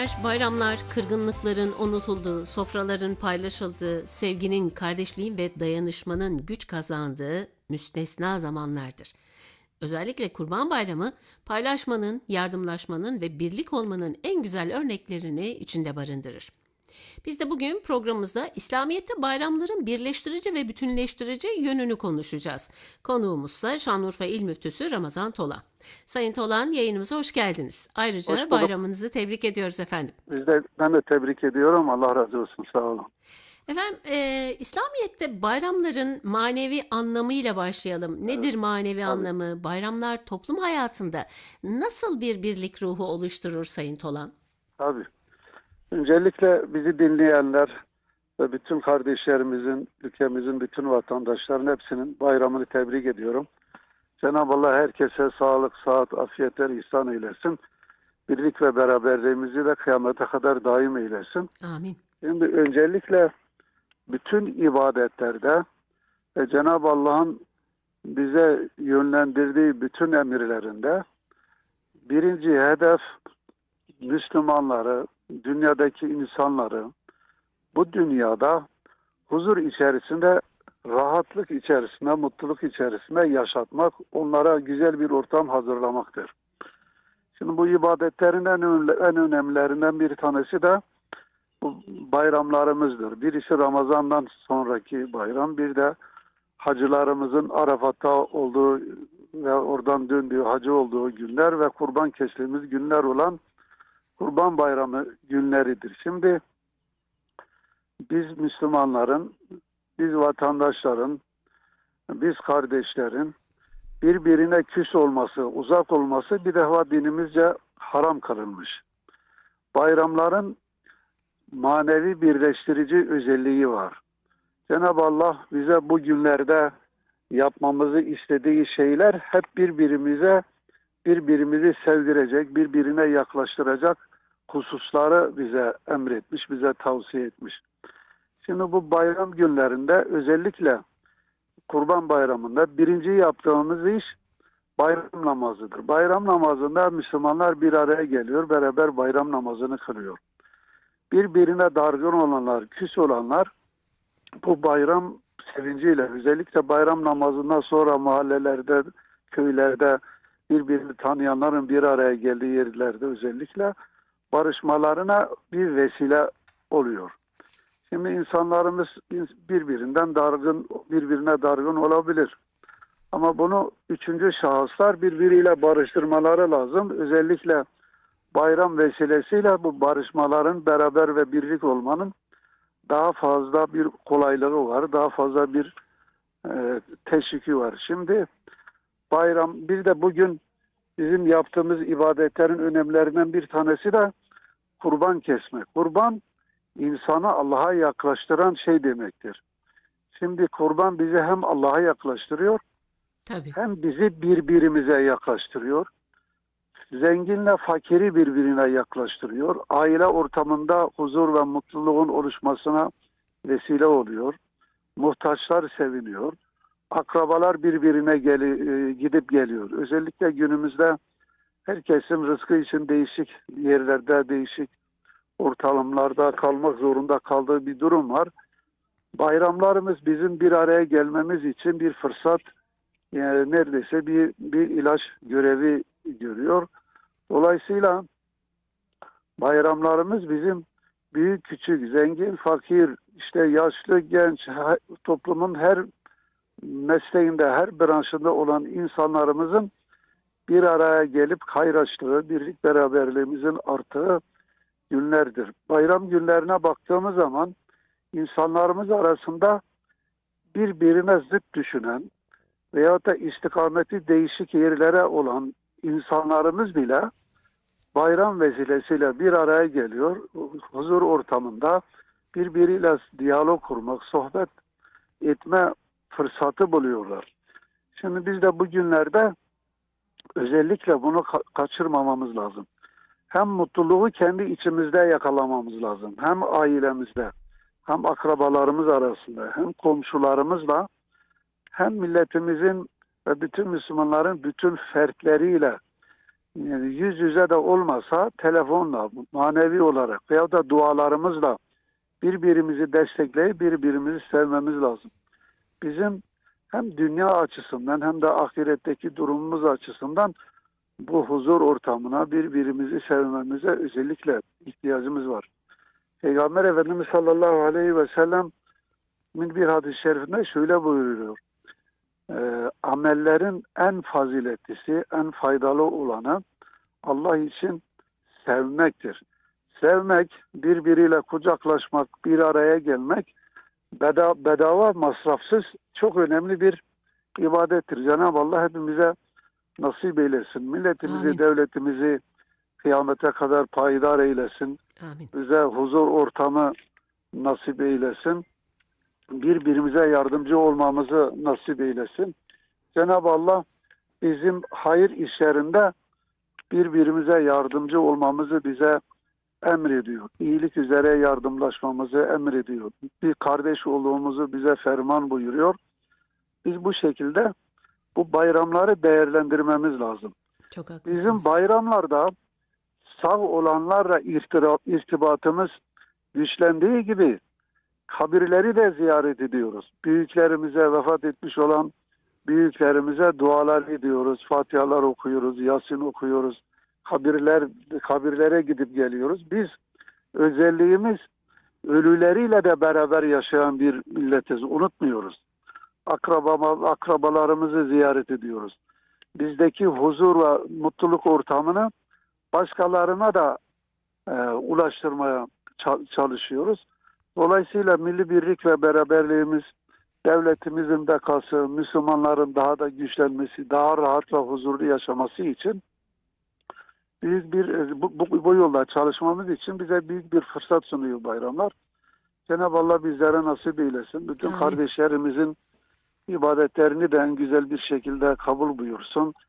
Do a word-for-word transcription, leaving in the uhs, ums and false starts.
Bayramlar, kırgınlıkların unutulduğu, sofraların paylaşıldığı, sevginin, kardeşliğin ve dayanışmanın güç kazandığı müstesna zamanlardır. Özellikle Kurban Bayramı, paylaşmanın, yardımlaşmanın ve birlik olmanın en güzel örneklerini içinde barındırır. Biz de bugün programımızda İslamiyet'te bayramların birleştirici ve bütünleştirici yönünü konuşacağız. Konuğumuzsa Şanlıurfa İl Müftüsü Ramazan Tolan. Sayın Tolan, yayınımıza hoş geldiniz. Ayrıca Hoş bulduk. bayramınızı tebrik ediyoruz efendim. Biz de, ben de tebrik ediyorum. Allah razı olsun. Sağ olun. Efendim, e, İslamiyet'te bayramların manevi anlamıyla başlayalım. Nedir manevi Tabii. anlamı? Bayramlar toplum hayatında nasıl bir birlik ruhu oluşturur Sayın Tolan? Tabii. Öncelikle bizi dinleyenler ve bütün kardeşlerimizin, ülkemizin bütün vatandaşların hepsinin bayramını tebrik ediyorum. Cenab-ı Allah herkese sağlık, sıhhat, afiyetler ihsan eylesin. Birlik ve beraberliğimizi de kıyamete kadar daim eylesin. Amin. Şimdi öncelikle bütün ibadetlerde ve Cenab-ı Allah'ın bize yönlendirdiği bütün emirlerinde birinci hedef Müslümanları, dünyadaki insanları bu dünyada huzur içerisinde, rahatlık içerisinde, mutluluk içerisinde yaşatmak, onlara güzel bir ortam hazırlamaktır. Şimdi bu ibadetlerin en, en önemlilerinden bir tanesi de bu bayramlarımızdır. Birisi Ramazan'dan sonraki bayram, bir de hacılarımızın Arafat'ta olduğu ve oradan döndüğü, hacı olduğu günler ve kurban kestiğimiz günler olan Kurban Bayramı günleridir. Şimdi biz Müslümanların, biz vatandaşların, biz kardeşlerin birbirine küs olması, uzak olması bir defa dinimizce haram kılınmış. Bayramların manevi birleştirici özelliği var. Cenab-ı Allah bize bu günlerde yapmamızı istediği şeyler hep birbirimize, birbirimizi sevdirecek, birbirine yaklaştıracak hususları bize emretmiş, bize tavsiye etmiş. Şimdi bu bayram günlerinde özellikle Kurban Bayramı'nda birinci yaptığımız iş bayram namazıdır. Bayram namazında Müslümanlar bir araya geliyor, beraber bayram namazını kılıyor. Birbirine dargın olanlar, küs olanlar bu bayram sevinciyle, özellikle bayram namazından sonra mahallelerde, köylerde birbirini tanıyanların bir araya geldiği yerlerde özellikle barışmalarına bir vesile oluyor. Şimdi insanlarımız birbirinden dargın, birbirine dargın olabilir. Ama bunu üçüncü şahıslar birbiriyle barıştırmaları lazım. Özellikle bayram vesilesiyle bu barışmaların, beraber ve birlik olmanın daha fazla bir kolaylığı var, daha fazla bir e, teşviki var. Şimdi bayram, bir de bugün bizim yaptığımız ibadetlerin önemlerinden bir tanesi de kurban kesmek. Kurban, insanı Allah'a yaklaştıran şey demektir. Şimdi kurban bizi hem Allah'a yaklaştırıyor, Tabii. hem bizi birbirimize yaklaştırıyor. Zenginle fakiri birbirine yaklaştırıyor. Aile ortamında huzur ve mutluluğun oluşmasına vesile oluyor. Muhtaçlar seviniyor. Akrabalar birbirine geli, gidip geliyor. Özellikle günümüzde herkesin rızkı için değişik yerlerde, değişik ortamlarda kalmak zorunda kaldığı bir durum var. Bayramlarımız bizim bir araya gelmemiz için bir fırsat, yani neredeyse bir, bir ilaç görevi görüyor. Dolayısıyla bayramlarımız bizim büyük, küçük, zengin, fakir, işte yaşlı, genç, toplumun her mesleğinde, her branşında olan insanlarımızın bir araya gelip kaynaştığı, birlik beraberliğimizin arttığı günlerdir. Bayram günlerine baktığımız zaman insanlarımız arasında birbirine zıt düşünen veyahut da istikameti değişik yerlere olan insanlarımız bile bayram vesilesiyle bir araya geliyor. Huzur ortamında birbiriyle diyalog kurmak, sohbet etme fırsatı buluyorlar. Şimdi biz de bu günlerde özellikle bunu ka- kaçırmamamız lazım. Hem mutluluğu kendi içimizde yakalamamız lazım. Hem ailemizde, hem akrabalarımız arasında, hem komşularımızla, hem milletimizin ve bütün Müslümanların bütün fertleriyle Yani yüz yüze de olmasa telefonla, manevi olarak veya da dualarımızla birbirimizi destekleyip birbirimizi sevmemiz lazım. Bizim hem dünya açısından hem de ahiretteki durumumuz açısından bu huzur ortamına, birbirimizi sevmemize özellikle ihtiyacımız var. Peygamber Efendimiz sallallahu aleyhi ve sellem'in bir hadis-i şerifinde şöyle buyuruyor. E, amellerin en faziletlisi, en faydalı olanı Allah için sevmektir. Sevmek, birbiriyle kucaklaşmak, bir araya gelmek bedava, bedava masrafsız çok önemli bir ibadettir. Cenab-ı Allah hepimize nasip eylesin. Milletimizi, Amin. devletimizi kıyamete kadar payidar eylesin. Amin. Bize huzur ortamı nasip eylesin. Birbirimize yardımcı olmamızı nasip eylesin. Cenab-ı Allah bizim hayır işlerinde birbirimize yardımcı olmamızı bize emrediyor. İyilik üzere yardımlaşmamızı emrediyor. Bir kardeş olduğumuzu bize ferman buyuruyor. Biz bu şekilde bu bayramları değerlendirmemiz lazım. Çok haklısınız. Bizim bayramlarda sağ olanlarla irtira- irtibatımız güçlendiği gibi kabirleri de ziyaret ediyoruz. Büyüklerimize, vefat etmiş olan büyüklerimize dualar ediyoruz. Fatihalar okuyoruz, Yasin okuyoruz. Kabirler, kabirlere gidip geliyoruz. Biz özelliğimiz ölüleriyle de beraber yaşayan bir milletiz. Unutmuyoruz. Akraba, akrabalarımızı ziyaret ediyoruz. Bizdeki huzur ve mutluluk ortamını başkalarına da e, ulaştırmaya çalışıyoruz. Dolayısıyla milli birlik ve beraberliğimiz, devletimizin bekası, Müslümanların daha da güçlenmesi, daha rahat ve huzurlu yaşaması için büyük bir bu, bu, bu yolda çalışmamız için bize büyük bir fırsat sunuyor bayramlar. Cenab-ı Allah bizlere nasip eylesin. Bütün Amin. kardeşlerimizin ibadetlerini de en güzel bir şekilde kabul buyursun.